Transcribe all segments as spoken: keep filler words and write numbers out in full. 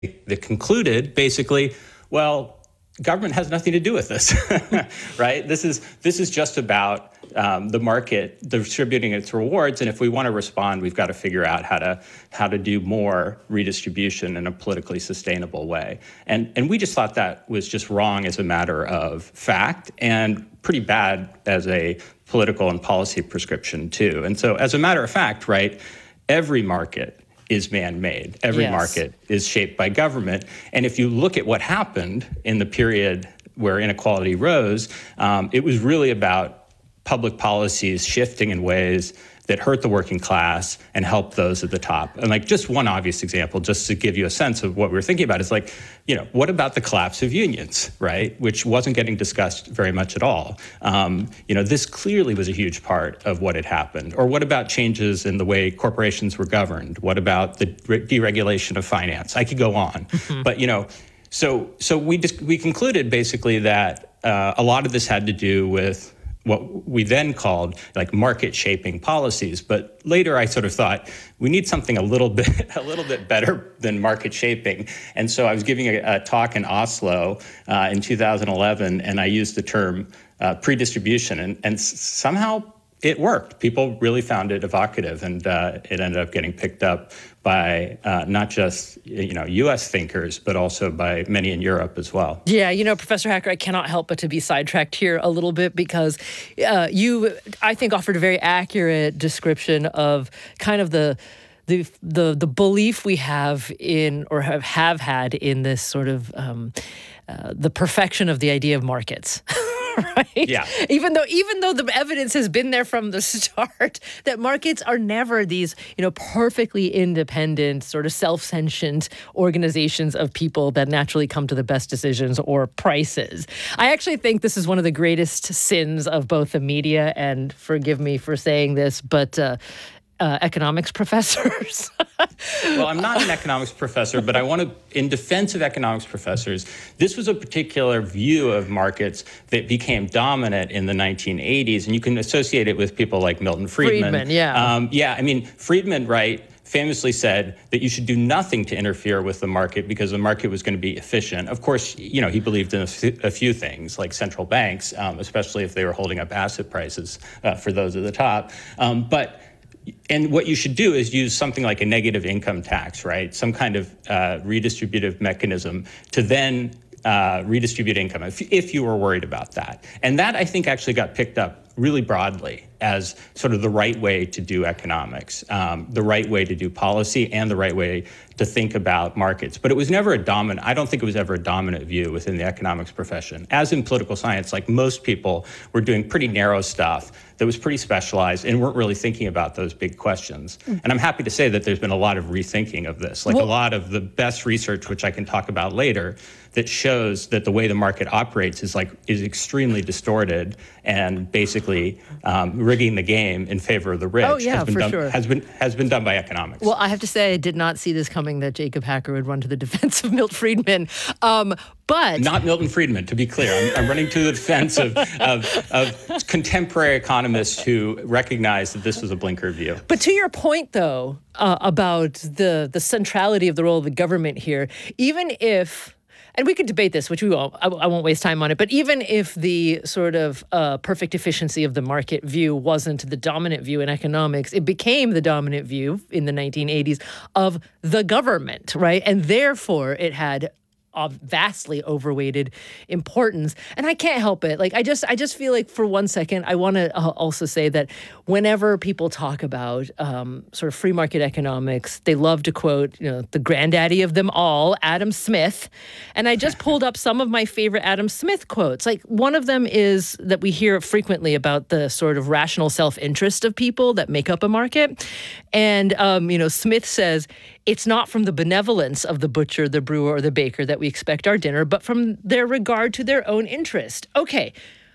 that concluded basically, well, government has nothing to do with this, right? This is this is just about um, the market distributing its rewards, and if we want to respond, we've got to figure out how to how to do more redistribution in a politically sustainable way. And and we just thought that was just wrong as a matter of fact, and pretty bad as a political and policy prescription too. And so, as a matter of fact, right, every market is man-made. Every yes. market is shaped by government. And if you look at what happened in the period where inequality rose, um, it was really about public policies shifting in ways that hurt the working class and help those at the top. And like just one obvious example, just to give you a sense of what we were thinking about, is like, you know, what about the collapse of unions, right? Which wasn't getting discussed very much at all. Um, you know, this clearly was a huge part of what had happened. Or what about changes in the way corporations were governed? What about the re- deregulation of finance? I could go on, mm-hmm. but you know, so so we just we concluded basically that uh, a lot of this had to do with what we then called like market shaping policies. But later I sort of thought we need something a little bit a little bit better than market shaping. And so I was giving a, a talk in Oslo uh, in two thousand eleven, and I used the term uh, pre-distribution, and, and s- somehow it worked. People really found it evocative, and uh, it ended up getting picked up by uh, not just you know U S thinkers, but also by many in Europe as well. Yeah, you know, Professor Hacker, I cannot help but to be sidetracked here a little bit because uh, you, I think, offered a very accurate description of kind of the the the the belief we have in, or have, have had in this sort of um, uh, the perfection of the idea of markets. Right? Yeah. Even though, even though the evidence has been there from the start that markets are never these, you know, perfectly independent, sort of self-sentient organizations of people that naturally come to the best decisions or prices. I actually think this is one of the greatest sins of both the media, and forgive me for saying this, but uh, uh, economics professors. Well, I'm not an economics professor, but I want to, in defense of economics professors, this was a particular view of markets that became dominant in the nineteen eighties, and you can associate it with people like Milton Friedman. Friedman, yeah. Um, yeah, I mean, Friedman, right, famously said that you should do nothing to interfere with the market because the market was going to be efficient. Of course, you know, he believed in a, f- a few things, like central banks, um, especially if they were holding up asset prices uh, for those at the top. Um, but And what you should do is use something like a negative income tax, right? Some kind of uh, redistributive mechanism to then uh, redistribute income, if, if you were worried about that. And that, I think, actually got picked up really broadly as sort of the right way to do economics, um, the right way to do policy, and the right way to think about markets. But it was never a dominant, I don't think it was ever a dominant view within the economics profession. As in political science, like most people were doing pretty narrow stuff that was pretty specialized and weren't really thinking about those big questions. And I'm happy to say that there's been a lot of rethinking of this, like well, a lot of the best research, which I can talk about later, that shows that the way the market operates is like is extremely distorted and basically um, rigging the game in favor of the rich. Oh, yeah, has been for done, sure. Has been has been done by economics. Well, I have to say, I did not see this coming, that Jacob Hacker would run to the defense of Milton Friedman. Um, but not Milton Friedman, to be clear. I'm, I'm running to the defense of, of, of contemporary economists who recognize that this was a blinker view. But to your point, though, uh, about the the centrality of the role of the government here, even if, and we could debate this, which we won't, I, I won't waste time on it, but even if the sort of uh, perfect efficiency of the market view wasn't the dominant view in economics, it became the dominant view in the nineteen eighties of the government, right? And therefore it had of vastly overweighted importance. And I can't help it. Like, I just I just feel like for one second, I want to uh, also say that whenever people talk about um, sort of free market economics, they love to quote, you know, the granddaddy of them all, Adam Smith. And I just pulled up some of my favorite Adam Smith quotes. Like, one of them is that we hear frequently about the sort of rational self-interest of people that make up a market. And, um, you know, Smith says, it's not from the benevolence of the butcher, the brewer, or the baker that we expect our dinner, but from their regard to their own interest. Okay,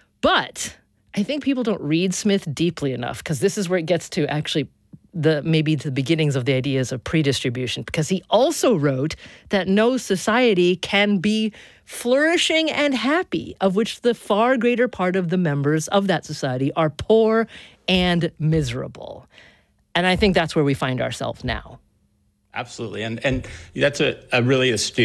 but I think people don't read Smith deeply enough, because this is where it gets to actually the maybe the beginnings of the ideas of pre-distribution, because he also wrote that no society can be flourishing and happy, of which the far greater part of the members of that society are poor and miserable. And I think that's where we find ourselves now. Absolutely. And and that's a, a really astute